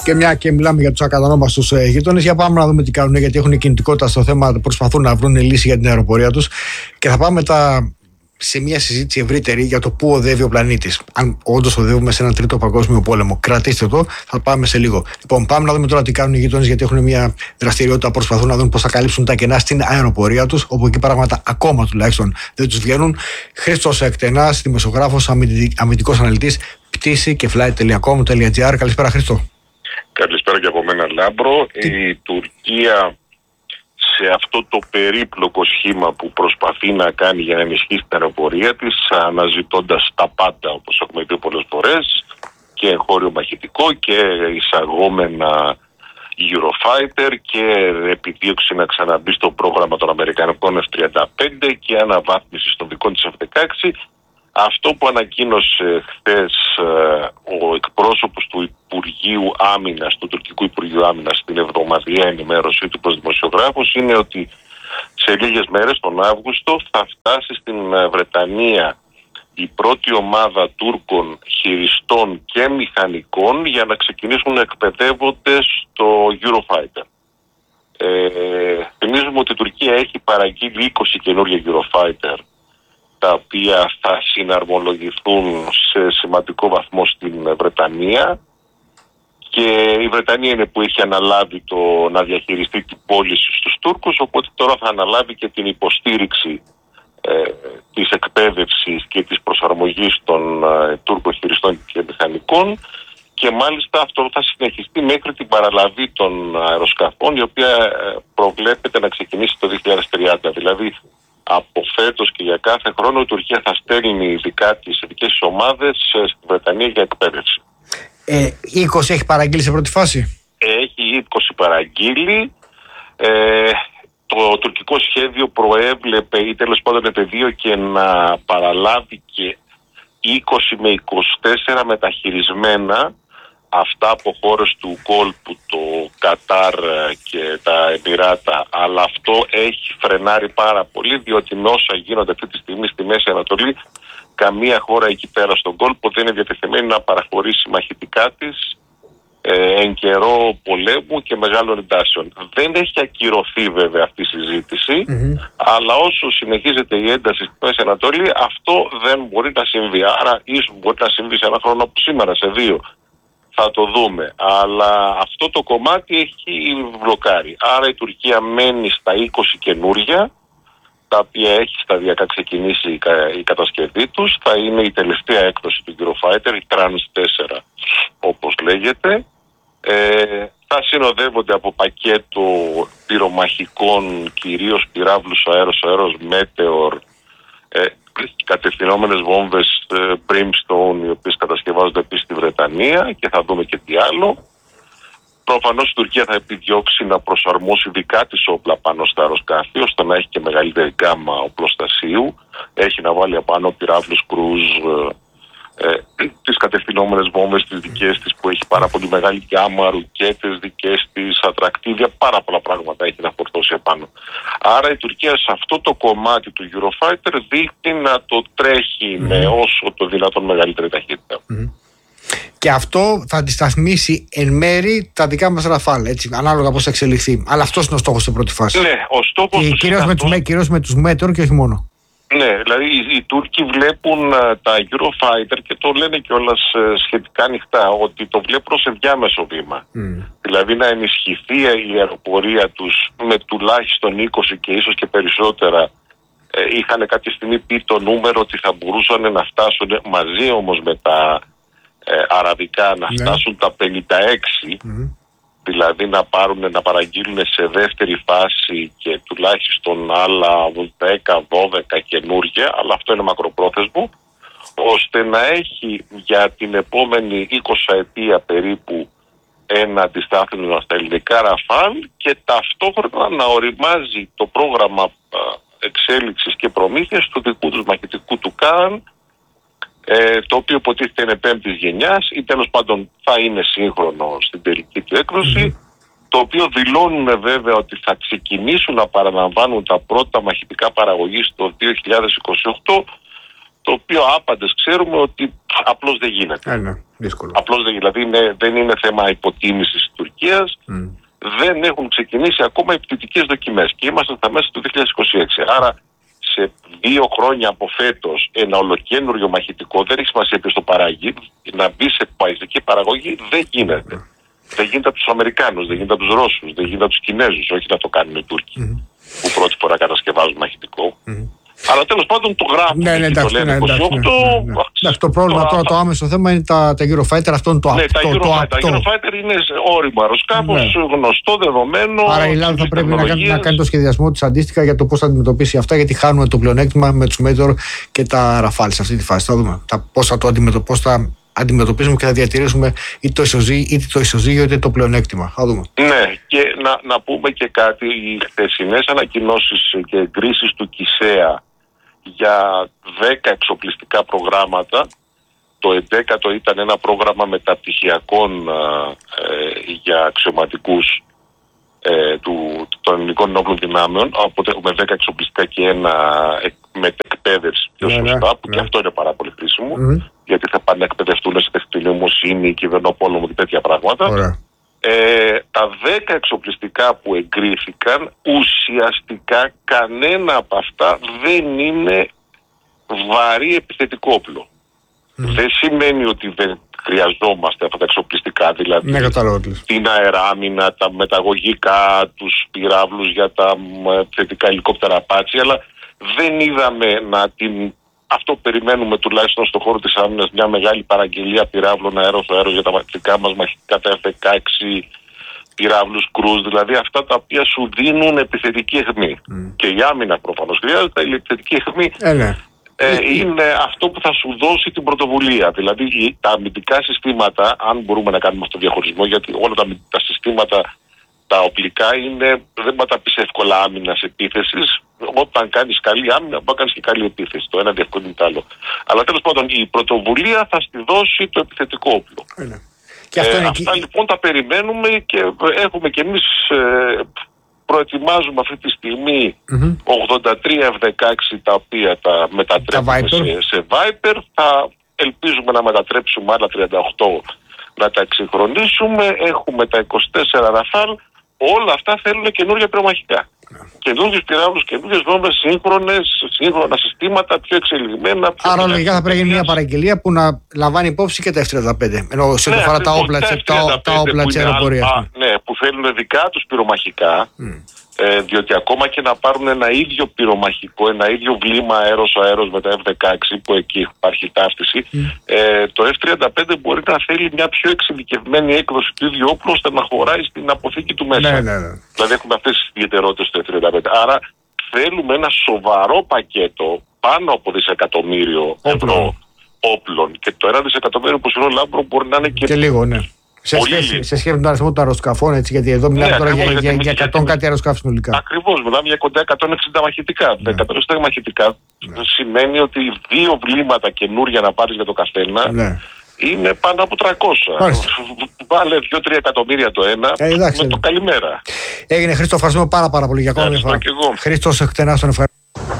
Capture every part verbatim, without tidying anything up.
Και μια και μιλάμε για τους ακατανόμαστους ε, γείτονες, για πάμε να δούμε τι κάνουν, γιατί έχουν κινητικότητα στο θέμα, προσπαθούν να βρουν λύση για την αεροπορία τους. Και θα πάμε τα... σε μια συζήτηση ευρύτερη για το πού οδεύει ο πλανήτης. Αν όντως οδεύουμε σε έναν τρίτο παγκόσμιο πόλεμο, κρατήστε το, θα πάμε σε λίγο. Λοιπόν, πάμε να δούμε τώρα τι κάνουν οι γείτονες, γιατί έχουν μια δραστηριότητα, προσπαθούν να δουν πώς θα καλύψουν τα κενά στην αεροπορία τους, όπου εκεί πράγματα ακόμα τουλάχιστον δεν τους βγαίνουν. Χρήστος Εκτενάς, δημοσιογράφος, αμυντικός αναλυτής, πτήση και flight τελεία com τελεία gr. Καλησπέρα, Χρήστο. Καλησπέρα και από μένα, Λάμπρο. Τι... Η Τουρκία, σε αυτό το περίπλοκο σχήμα που προσπαθεί να κάνει για να ενισχύσει την αεροπορία της, αναζητώντας τα πάντα, όπως έχουμε πει πολλές φορές, και εγχώριο μαχητικό και εισαγόμενα Eurofighter και επιδίωξη να ξαναμπεί στο πρόγραμμα των Αμερικανικών εφ τριάντα πέντε και αναβάθμιση των δικών της εφ δεκαέξι. Αυτό που ανακοίνωσε χθες ο εκπρόσωπος του Υπουργείου Άμυνας, του Τουρκικού Υπουργείου Άμυνας, στην εβδομαδιαία ενημέρωσή του προς δημοσιογράφους, είναι ότι σε λίγες μέρες, τον Αύγουστο, θα φτάσει στην Βρετανία η πρώτη ομάδα Τούρκων χειριστών και μηχανικών για να ξεκινήσουν να εκπαιδεύονται στο Eurofighter. Ε, θυμίζουμε ότι η Τουρκία έχει παραγγείλει είκοσι καινούργια Eurofighter, τα οποία θα συναρμολογηθούν σε σημαντικό βαθμό στην Βρετανία, και η Βρετανία είναι που έχει αναλάβει το να διαχειριστεί την πώληση στους Τούρκους, οπότε τώρα θα αναλάβει και την υποστήριξη ε, της εκπαίδευσης και της προσαρμογής των ε, Τούρκων χειριστών και μηχανικών, και μάλιστα αυτό θα συνεχιστεί μέχρι την παραλαβή των αεροσκαφών, η οποία ε, προβλέπεται να ξεκινήσει το δύο χιλιάδες τριάντα, δηλαδή από φέτος και για κάθε χρόνο η Τουρκία θα στέλνει ειδικά τις ειδικές της ομάδες στη Βρετανία για εκπαίδευση. Ε, είκοσι έχει παραγγείλει σε πρώτη φάση. Έχει είκοσι παραγγείλει. Ε, το τουρκικό σχέδιο προέβλεπε ή τέλος πάντων επεδίωκε να παραλάβει και είκοσι με είκοσι τέσσερα μεταχειρισμένα, αυτά από χώρες του κόλπου, το Κατάρ και τα Εμιράτα, αλλά αυτό έχει φρενάρει πάρα πολύ, διότι με όσα γίνονται αυτή τη στιγμή στη Μέση Ανατολή, καμία χώρα εκεί πέρα στον κόλπο δεν είναι διατεθειμένη να παραχωρήσει μαχητικά της ε, εν καιρό πολέμου και μεγάλων εντάσεων. Δεν έχει ακυρωθεί βέβαια αυτή η συζήτηση, mm-hmm. αλλά όσο συνεχίζεται η ένταση στη Μέση Ανατολή, αυτό δεν μπορεί να συμβεί. Άρα ίσως μπορεί να συμβεί σε ένα χρόνο από σήμερα, σε δύο. Θα το δούμε. Αλλά αυτό το κομμάτι έχει μπλοκάρει. Άρα η Τουρκία μένει στα είκοσι καινούρια, τα οποία έχει σταδιακά ξεκινήσει η κατασκευή τους. Θα είναι η τελευταία έκδοση του Eurofighter, η Trans τέσσερα όπως λέγεται. Ε, θα συνοδεύονται από πακέτο πυρομαχικών, κυρίως πυράβλους αέρος, αέρος Meteor, ε, κατευθυνόμενες βόμβες ε, Brimstone, οι οποίες κατασκευάζονται επίσης στη Βρετανία, και θα δούμε και τι άλλο. Προφανώς η Τουρκία θα επιδιώξει να προσαρμόσει δικά της όπλα πάνω στα αεροσκάφη, ώστε να έχει και μεγαλύτερη γκάμα οπλοστασίου. Έχει να βάλει απάνω πυράβλους Cruise, ε, ε, τις κατευθυνόμενες βόμβες τις δικές της που έχει πάρα πολύ μεγάλη γκάμα, ρουκέτες δικές της, ατρακτήδια, πάρα πολλά πράγματα έχει να φορτώσει επάνω. Άρα η Τουρκία σε αυτό το κομμάτι του Eurofighter δείχνει να το τρέχει mm. με όσο το δυνατόν μεγαλύτερη ταχύτητα. Mm. Και αυτό θα αντισταθμίσει εν μέρη τα δικά μας Ραφάλ, έτσι, ανάλογα πώς θα εξελιχθεί. Αλλά αυτός είναι ο στόχος στην πρώτη φάση. Ναι, ο στόχος του κυρίως με, τους, κυρίως με τους Μέτεωρ και όχι μόνο. Ναι, δηλαδή οι, οι Τούρκοι βλέπουν uh, τα Eurofighter και το λένε κιόλας uh, σχετικά ανοιχτά, ότι το βλέπουν σε διάμεσο βήμα. Mm. Δηλαδή να ενισχυθεί η αεροπορία τους με τουλάχιστον είκοσι και ίσως και περισσότερα. Ε, είχαν κάποια στιγμή πει το νούμερο ότι θα μπορούσαν να φτάσουν μαζί όμως με τα ε, αραβικά να φτάσουν yeah. τα πενήντα έξι. Mm. Δηλαδή να πάρουν, να παραγγείλουν σε δεύτερη φάση και τουλάχιστον άλλα δέκα δώδεκα καινούργια, αλλά αυτό είναι μακροπρόθεσμο, ώστε να έχει για την επόμενη είκοσι ετία περίπου ένα αντιστάθμισμα στα ελληνικά Ραφάλ, και ταυτόχρονα να οριμάζει το πρόγραμμα εξέλιξης και προμήθειας του δικού τους μαχητικού του ΚΑΝ, Ε, το οποίο υποτίθεται είναι πέμπτης γενιάς ή τέλος πάντων θα είναι σύγχρονο στην τελική του έκδοση, mm-hmm. το οποίο δηλώνουν βέβαια ότι θα ξεκινήσουν να παραλαμβάνουν τα πρώτα μαχητικά παραγωγής το δύο χιλιάδες είκοσι οκτώ, το οποίο άπαντες ξέρουμε ότι απλώς δεν γίνεται. Ε, ναι, δύσκολο. Απλώς δεν, δηλαδή είναι, δεν είναι θέμα υποτίμησης της Τουρκίας. Mm. Δεν έχουν ξεκινήσει ακόμα οι πτυτικές δοκιμές και είμαστε στα μέσα του δύο χιλιάδες είκοσι έξι. Άρα σε δύο χρόνια από φέτος ένα ολοκένουργιο μαχητικό, δεν έχει σημασία ποιος το παράγει, να μπει σε παϊστική παραγωγή δεν γίνεται. Mm. Δεν γίνεται από τους Αμερικάνους, δεν γίνεται από τους Ρώσους, δεν γίνεται από τους Κινέζους, όχι να το κάνουν οι Τούρκοι mm. που πρώτη φορά κατασκευάζουν μαχητικό. Mm. Αλλά τέλος πάντων το γράφουν. Ναι, ναι, εντάξει, το, ναι, εντάξει, ναι, ναι, ναι. εντάξει, το πρόβλημα τώρα, το άμεσο θέμα είναι τα, τα Eurofighter, αυτό είναι το ναι, απτό. Ναι, το, τα Eurofighter είναι όριμο αεροσκάφος, ναι. γνωστό, δεδομένο. Άρα η Ελλάδα θα πρέπει να κάνει, να κάνει το σχεδιασμό της αντίστοιχα για το πώς θα αντιμετωπίσει αυτά, γιατί χάνουμε το πλεονέκτημα με τους Μέτωρ και τα Rafale σε αυτή τη φάση. Θα δούμε πώς θα το αντιμετωπίσουμε. αντιμετωπίσουμε και θα διατηρήσουμε είτε το ισοζύγιο είτε το, ισοζύγιο, είτε το πλεονέκτημα. Θα δούμε. Ναι, και να, να πούμε και κάτι. Οι χθεσινές ανακοινώσεις και εγκρίσεις του ΚΙΣΕΑ για δέκα εξοπλιστικά προγράμματα. Το εντέκατο ήταν ένα πρόγραμμα μεταπτυχιακών ε, για αξιωματικούς ε, του, των ελληνικών ενόπλων δυνάμεων. Οπότε έχουμε δέκα εξοπλιστικά και ένα μετεκπαίδευση πιο ναι, σωστά, ναι, που ναι. και αυτό είναι πάρα πολύ χρήσιμο, mm. γιατί θα πάνε να εκπαιδευτούν σε τεχνητή νοημοσύνη, κυβερνοπόλεμο και τέτοια πράγματα. Ωραία. Ε, τα δέκα εξοπλιστικά που εγκρίθηκαν, ουσιαστικά κανένα από αυτά δεν είναι βαρύ επιθετικό όπλο. Mm. Δεν σημαίνει ότι δεν χρειαζόμαστε αυτά τα εξοπλιστικά, δηλαδή ναι, την αεράμινα, τα μεταγωγικά, τους πυράβλους για τα θετικά ελικόπτερα Apache, αλλά δεν είδαμε να την... Αυτό περιμένουμε τουλάχιστον στον χώρο της άμυνας, μια μεγάλη παραγγελία πυράβλων αέρος-αέρος για τα δικά μας μαχητικά, τα εφ δεκαέξι πυράβλους κρούζ, δηλαδή αυτά τα οποία σου δίνουν επιθετική αιχμή. Mm. Και η άμυνα προφανώς χρειάζεται, η επιθετική αιχμή ε, ναι. ε, είναι αυτό που θα σου δώσει την πρωτοβουλία. Δηλαδή τα αμυντικά συστήματα, αν μπορούμε να κάνουμε αυτό το διαχωρισμό, γιατί όλα τα, τα συστήματα τα οπλικά είναι, δεν θα τα πεις εύκολα άμυνας επίθεσης. Όταν κάνεις καλή άμυνα, μπορεί να κάνεις και καλή επίθεση. Το ένα διευκολύνει το άλλο. Αλλά τέλος πάντων η πρωτοβουλία θα στη δώσει το επιθετικό όπλο. Είναι. Και αυτό ε, είναι αυτά και... λοιπόν τα περιμένουμε και έχουμε κι εμείς ε, προετοιμάζουμε αυτή τη στιγμή mm-hmm. ογδόντα τρία εφ δεκαέξι τα οποία τα μετατρέπουμε τα σε, σε Viper. Θα ελπίζουμε να μετατρέψουμε άλλα τριάντα οκτώ να τα εξυγχρονίσουμε. Έχουμε τα είκοσι τέσσερα Rafale. Όλα αυτά θέλουν καινούργια πυρομαχικά. Yeah. Καινούργιους πυράβλους, καινούργιες βόμβες, σύγχρονες, σύγχρονα συστήματα, πιο εξελιγμένα. Πιο άρα λογικά θα πρέπει να γίνει μια παραγγελία που να λαμβάνει υπόψη και τα εφ τριάντα πέντε. Ενώ σε ό,τι ναι, αφορά τα όπλα της αεροπορίας. Ναι, που θέλουν δικά τους πυρομαχικά. Mm. Ε, διότι ακόμα και να πάρουν ένα ίδιο πυρομαχικό, ένα ίδιο βλήμα αέρος-αέρος με τα εφ δεκαέξι, που εκεί υπάρχει ταύτιση, mm. ε, το εφ τριάντα πέντε μπορεί να θέλει μια πιο εξειδικευμένη έκδοση του ίδιου όπλου ώστε να χωράει στην αποθήκη του μέσα. Ναι, ναι, ναι. Δηλαδή έχουμε αυτές τις ιδιαιτερότητες του εφ τριάντα πέντε. Άρα θέλουμε ένα σοβαρό πακέτο πάνω από δισεκατομμύριο ευρώ όπλων. Και το ένα δισεκατομμύριο που σου λέω μπορεί να είναι και, και λίγο, ναι. Σε σχέση, σε σχέση με τον αριθμό των αεροσκαφών, έτσι, γιατί εδώ μιλάμε ναι, τώρα για, για, για εκατό κάτι αεροσκάφη συνολικά. Ακριβώς, μιλάμε για κοντά εκατόν εξήντα μαχητικά. Ναι. εκατόν εξήντα μαχητικά ναι. σημαίνει ότι δύο βλήματα καινούρια να πάρεις για το καθένα ναι. είναι πάνω από τριακόσια. Βάλε δύο τρία εκατομμύρια το ένα, ε, εντάξει, με το καλημέρα. Έγινε, Χρήστο, ευχαριστούμε πάρα, πάρα πολύ για ακόμα μια φορά. Χρήστος, εκτενά στον ευχαριστώ.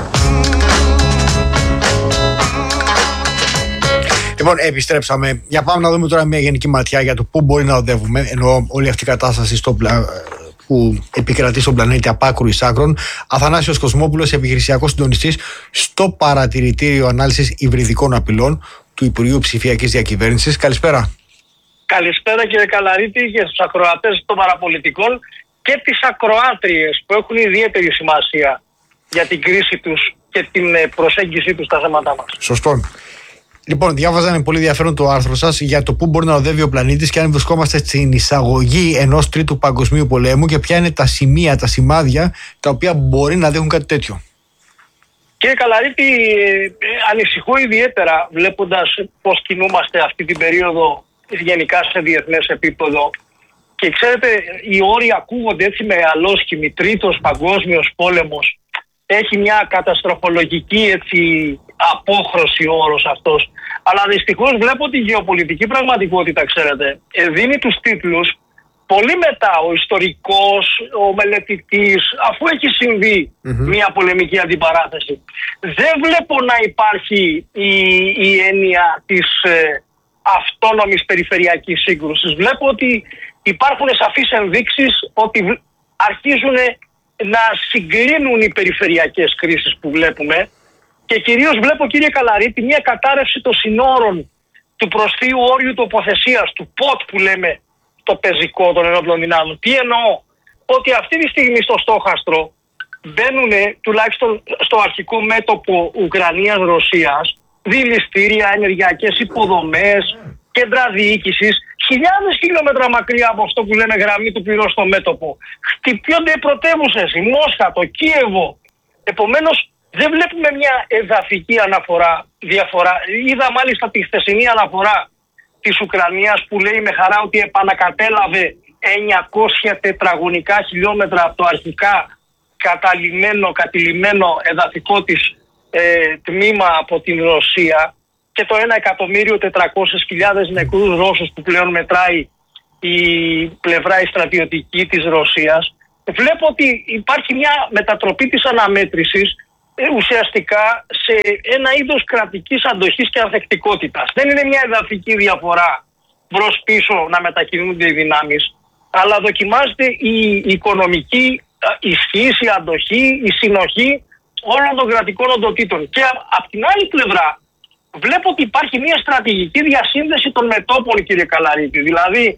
Λοιπόν, επιστρέψαμε. Για πάμε να δούμε τώρα μια γενική ματιά για το πού μπορεί να οδεύουμε, ενώ όλη αυτή η κατάσταση στο πλα... που επικρατεί στον πλανήτη από άκρου εις άκρων. Αθανάσιος Κοσμόπουλος, επιχειρησιακός συντονιστής στο Παρατηρητήριο Ανάλυσης Υβριδικών Απειλών του Υπουργείου Ψηφιακής Διακυβέρνησης. Καλησπέρα. Καλησπέρα, κύριε Καλαρίτη, και στους ακροατές των παραπολιτικών και τις ακροάτριες που έχουν ιδιαίτερη σημασία για την κρίση τους και την προσέγγιση τους στα θέματα μας. Σωστό. Λοιπόν, διάβαζα με πολύ ενδιαφέρον το άρθρο σας για το πού μπορεί να οδεύει ο πλανήτης και αν βρισκόμαστε στην εισαγωγή ενός τρίτου παγκοσμίου πολέμου και ποια είναι τα σημεία, τα σημάδια τα οποία μπορεί να δείχνουν κάτι τέτοιο. Κύριε Καλαρίτη, ε, ανησυχώ ιδιαίτερα βλέποντας πώς κινούμαστε αυτή την περίοδο γενικά σε διεθνές επίπεδο. Και ξέρετε, οι όροι ακούγονται έτσι με αλόσχημοι, τρίτος παγκόσμιος πόλεμος. Έχει μια καταστροφολογική έτσι, απόχρωση ο όρος αυτός. Αλλά δυστυχώς βλέπω ότι η γεωπολιτική πραγματικότητα, ξέρετε, δίνει τους τίτλους πολύ μετά ο ιστορικός, ο μελετητής, αφού έχει συμβεί mm-hmm. μια πολεμική αντιπαράθεση, δεν βλέπω να υπάρχει η, η έννοια της ε, αυτόνομης περιφερειακής σύγκρουσης. Βλέπω ότι υπάρχουν σαφείς ενδείξεις ότι αρχίζουν να συγκλίνουν οι περιφερειακές κρίσεις που βλέπουμε και κυρίως βλέπω, κύριε Καλαρίτη, μια κατάρρευση των συνόρων του προσθείου όριου τοποθεσίας, του πότ που λέμε το πεζικό των ενόπλων δυνάμων. Τι εννοώ? Ότι αυτή τη στιγμή στο στόχαστρο μπαίνουν, τουλάχιστον στο αρχικό μέτωπο Ουκρανίας-Ρωσίας, δηληστήρια, ενεργειακές υποδομές, κέντρα διοίκησης, χιλιάδες χιλιόμετρα μακριά από αυτό που λέμε γραμμή του πυρός στο μέτωπο. Χτυπιόνται οι πρωτεύουσες, η Μόσχα, το Κίεβο. Επομένως, δεν βλέπουμε μια εδαφική αναφορά, διαφορά. Είδα μάλιστα τη χθεσινή αναφορά της Ουκρανίας που λέει με χαρά ότι επανακατέλαβε εννιακόσια τετραγωνικά χιλιόμετρα από το αρχικά καταλημμένο, κατηλημμένο εδαφικό της ε, τμήμα από την Ρωσία και το ένα εκατομμύριο τετρακόσιες χιλιάδες νεκρούς Ρώσους που πλέον μετράει η πλευρά η στρατιωτική της Ρωσίας. Βλέπω ότι υπάρχει μια μετατροπή της αναμέτρησης ουσιαστικά σε ένα είδος κρατικής αντοχής και ανθεκτικότητας. Δεν είναι μια εδαφική διαφορά μπρος-πίσω να μετακινούνται οι δυνάμεις, αλλά δοκιμάζεται η οικονομική ισχύ, η αντοχή, η συνοχή όλων των κρατικών οντοτήτων. Και από την άλλη πλευρά βλέπω ότι υπάρχει μια στρατηγική διασύνδεση των μετώπων, κύριε Καλαρίτη. Δηλαδή,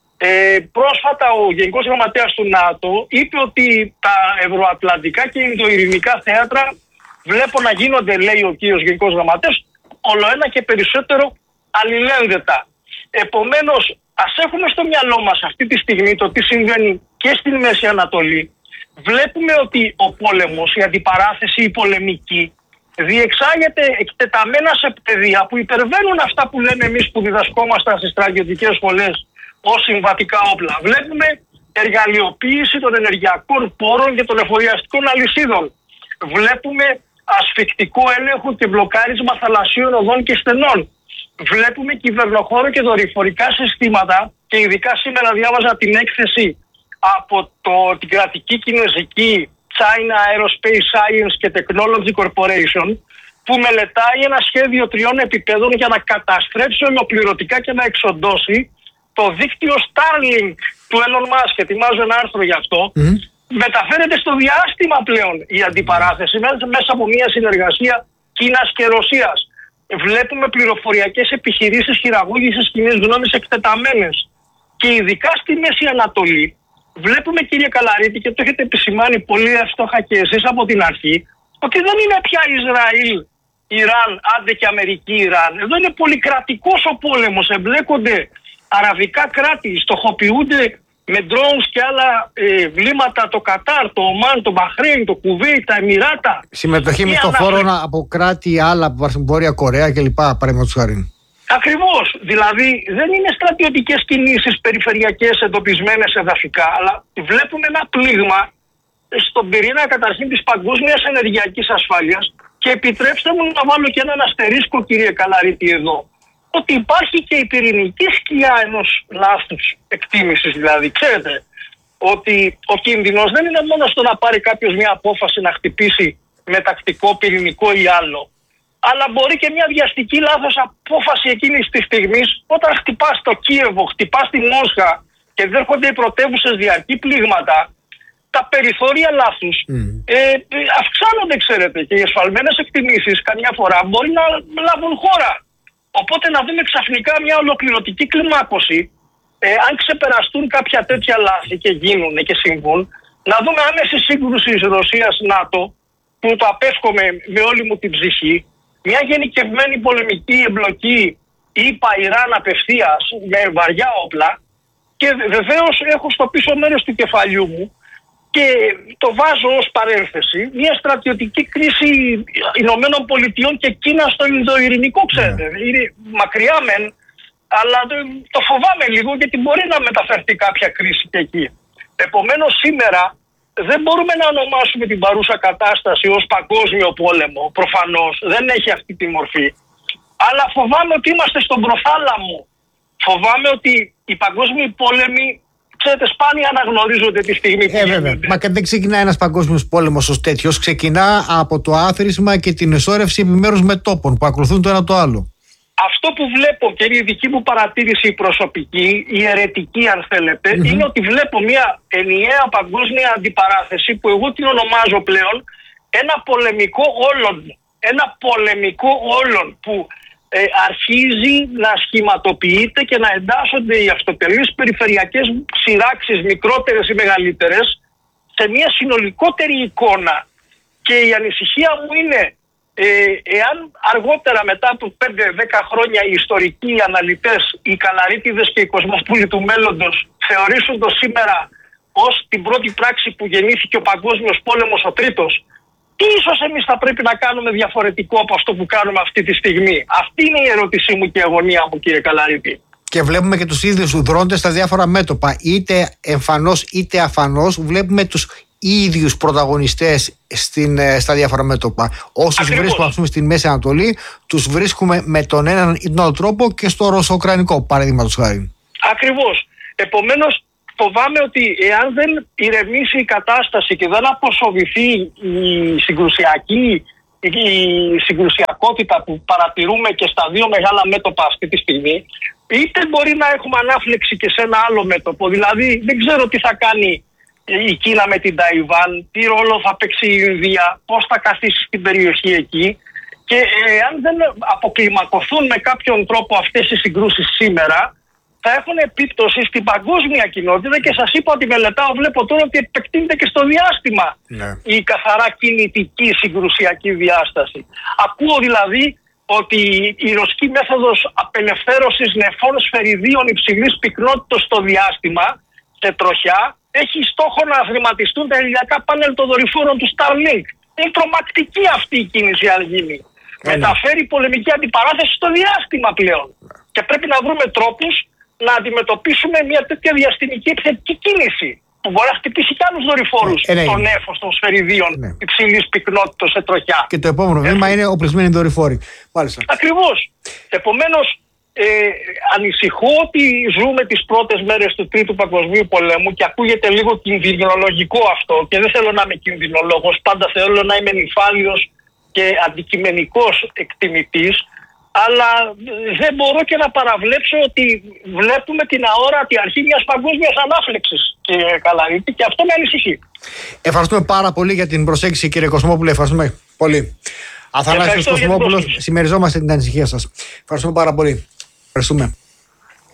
ε, πρόσφατα ο Γενικός Γραμματέας του ΝΑΤΟ είπε ότι τα ευρωατλαντικά και ινδοειρηνικά θέατρα βλέπω να γίνονται, λέει ο κύριος Γενικός Γραμματέας, όλο ένα και περισσότερο αλληλένδετα. Επομένως, ας έχουμε στο μυαλό μας αυτή τη στιγμή το τι συμβαίνει και στην Μέση Ανατολή. Βλέπουμε ότι ο πόλεμος, η αντιπαράθεση, η πολεμική διεξάγεται εκτεταμένα σε πεδία που υπερβαίνουν αυτά που λέμε εμείς που διδασκόμασταν στις στρατιωτικές σχολές ως συμβατικά όπλα. Βλέπουμε εργαλειοποίηση των ενεργειακών πόρων και των εφοδιαστικών αλυσίδων. Βλέπουμε ασφυκτικό έλεγχο και μπλοκάρισμα θαλασσίων οδών και στενών. Βλέπουμε κυβερνοχώρο και δορυφορικά συστήματα και ειδικά σήμερα διάβαζα την έκθεση από το, την κρατική κινέζικη China Aerospace Science και Technology Corporation που μελετάει ένα σχέδιο τριών επιπέδων για να καταστρέψει ολοκληρωτικά και να εξοντώσει το δίκτυο Starlink του Elon Musk. Ετοιμάζω ένα άρθρο γι' αυτό. Mm. Μεταφέρεται στο διάστημα πλέον η αντιπαράθεση μέσα από μια συνεργασία Κίνας και Ρωσίας. Βλέπουμε πληροφοριακές επιχειρήσεις χειραγώγησης κοινής γνώμης εκτεταμένες. Και ειδικά στη Μέση Ανατολή βλέπουμε, κύριε Καλαρίτη, και το έχετε επισημάνει πολύ εύστοχα και εσείς από την αρχή, ότι δεν είναι πια Ισραήλ, Ιράν, άντε και Αμερική, Ιράν. Εδώ είναι πολυκρατικός ο πόλεμος. Εμπλέκονται αραβικά κράτη, στοχοποιούνται με drones και άλλα ε, βλήματα το Κατάρ, το Ομάν, το Μπαχρέιν, το Κουβέιτ, τα Εμιράτα. Συμμετοχή μισθοφόρων αναφε... από κράτη άλλα, από Βόρεια Κορέα κλπ. Παραδείγματος χάρη. Ακριβώς. Δηλαδή δεν είναι στρατιωτικές κινήσεις περιφερειακές εντοπισμένες εδαφικά, αλλά βλέπουμε ένα πλήγμα στον πυρήνα καταρχήν της παγκόσμιας ενεργειακής ασφάλειας και επιτρέψτε μου να βάλω και έναν αστερίσκο, κύριε Καλαρίτη, εδώ. Ότι υπάρχει και η πυρηνική σκιά ενός λάθους εκτίμησης. Δηλαδή, ξέρετε ότι ο κίνδυνος δεν είναι μόνο στο να πάρει κάποιος μια απόφαση να χτυπήσει με τακτικό, πυρηνικό ή άλλο, αλλά μπορεί και μια βιαστική λάθος απόφαση εκείνης της στιγμής όταν χτυπάς το Κίεβο, χτυπάς τη Μόσχα και δέρχονται οι πρωτεύουσες διαρκή πλήγματα, τα περιθώρια λάθους mm. ε, αυξάνονται, ξέρετε, και οι εσφαλμένες εκτιμήσεις καμιά φορά μπορεί να λάβουν χώρα. Οπότε να δούμε ξαφνικά μια ολοκληρωτική κλιμάκωση, ε, αν ξεπεραστούν κάποια τέτοια λάθη και γίνουν και συμβούν, να δούμε άμεση σύγκρουση Ρωσίας-ΝΑΤΟ, που το απέφχομαι με όλη μου την ψυχή, μια γενικευμένη πολεμική εμπλοκή ΙΠΑ-Ιράν απευθείας με βαριά όπλα και βεβαίως έχω στο πίσω μέρος του κεφαλιού μου και το βάζω ως παρένθεση μια στρατιωτική κρίση Ηνωμένων Πολιτειών και Κίνας στο Ινδοειρηνικό, ξέρετε. Yeah. Είναι μακριά μεν, αλλά το, το φοβάμαι λίγο γιατί μπορεί να μεταφερθεί κάποια κρίση και εκεί. Επομένως σήμερα δεν μπορούμε να ονομάσουμε την παρούσα κατάσταση ως παγκόσμιο πόλεμο. Προφανώς δεν έχει αυτή τη μορφή. Αλλά φοβάμαι ότι είμαστε στον προθάλαμο. Φοβάμαι ότι οι παγκόσμιοι πόλεμοι ξέρετε, σπάνια αναγνωρίζονται τη στιγμή που Ε, βέβαια. γίνονται. Μα και δεν ξεκινά ένας παγκόσμιος πόλεμος ως τέτοιος. Ξεκινά από το άθροισμα και την εσώρευση επιμέρους μετώπων που ακολουθούν το ένα το άλλο. Αυτό που βλέπω και είναι η δική μου παρατήρηση η προσωπική, η αιρετική αν θέλετε, Mm-hmm. είναι ότι βλέπω μια ενιαία παγκόσμια αντιπαράθεση που εγώ την ονομάζω πλέον ένα πολεμικό όλων. Ένα πολεμικό όλων που ε, αρχίζει να σχηματοποιείται και να εντάσσονται οι αυτοτελείς περιφερειακές σειράξεις, μικρότερες ή μεγαλύτερες, σε μια συνολικότερη εικόνα. Και η ανησυχία μου είναι Ε, εάν αργότερα μετά από πέντε δέκα χρόνια οι ιστορικοί, οι αναλυτές, οι καλαρίτιδες και οι κοσμοπούλοι του μέλλοντος θεωρήσουν το σήμερα ως την πρώτη πράξη που γεννήθηκε ο Παγκόσμιος Πόλεμος ο τρίτος, τι ίσως εμείς θα πρέπει να κάνουμε διαφορετικό από αυτό που κάνουμε αυτή τη στιγμή? Αυτή είναι η ερώτησή μου και η αγωνία μου, κύριε Καλαρίτη. Και βλέπουμε και τους ίδιους δρόντες στα διάφορα μέτωπα. Είτε εμφανώς είτε αφανώς βλέπουμε τους ίδιους πρωταγωνιστές στην, στα διάφορα μέτωπα. Όσους Ακριβώς. βρίσκουμε, ας πούμε, στη Μέση Ανατολή, τους βρίσκουμε με τον έναν ή τον άλλο τρόπο και στο ρωσο-ουκρανικό, παραδείγματος χάρη. Ακριβώς. Επομένως, φοβάμαι ότι εάν δεν ηρεμήσει η κατάσταση και δεν αποσοβηθεί η συγκρουσιακή, η συγκρουσιακότητα που παρατηρούμε και στα δύο μεγάλα μέτωπα αυτή τη στιγμή, είτε μπορεί να έχουμε ανάφλεξη και σε ένα άλλο μέτωπο. Δηλαδή, δεν ξέρω τι θα κάνει η Κίνα με την Ταϊβάν, τι ρόλο θα παίξει η Ινδία, πώς θα καθίσει στην περιοχή εκεί. Και αν δεν αποκλιμακωθούν με κάποιον τρόπο αυτές οι συγκρούσεις σήμερα, θα έχουν επίπτωση στην παγκόσμια κοινότητα και σας είπα ότι μελετάω, βλέπω τώρα ότι επεκτείνεται και στο διάστημα Ναι. η καθαρά κινητική συγκρουσιακή διάσταση. Ακούω δηλαδή ότι η ρωσική μέθοδος απελευθέρωσης νεφών σφαιριδίων υψηλής πυκνότητας στο διάστημα, σε τροχιά, έχει στόχο να αθληματιστούν τα ηλιακά πάνελ των δορυφόρων του Starlink. Είναι τρομακτική αυτή η κίνηση αν γίνει. Yeah. Μεταφέρει πολεμική αντιπαράθεση στο διάστημα πλέον. Και πρέπει να βρούμε τρόπους να αντιμετωπίσουμε μια τέτοια διαστημική επιθετική κίνηση που μπορεί να χτυπήσει και άλλους δορυφόρους Ε, ναι, των είναι. νέφων των σφαιριδίων Ναι. υψηλής πυκνότητας σε τροχιά. Και το επόμενο βήμα είναι οπλισμένοι δορυφόροι. Μάλιστα. Ακριβώς. Επομένως, ε, ανησυχώ ότι ζούμε τις πρώτες μέρες του Τρίτου Παγκοσμίου Πολέμου και ακούγεται λίγο κινδυνολογικό αυτό και δεν θέλω να είμαι κινδυνολόγος, πάντα θέλω να είμαι νυφάλιος και αντικειμενικός εκτιμητής, αλλά δεν μπορώ και να παραβλέψω ότι βλέπουμε την αόρατη αρχή μιας παγκόσμιας ανάφλεξης, κύριε Καλαρίτη, και αυτό με ανησυχεί. Ευχαριστούμε πάρα πολύ για την προσέγγιση, κύριε Κοσμόπουλε. Ευχαριστούμε πολύ. Αθανάσιος Ευχαριστώ για την Κοσμόπουλος, πρόσκληση. συμμεριζόμαστε την ανησυχία σας. Ευχαριστούμε πάρα πολύ. Ευχαριστούμε.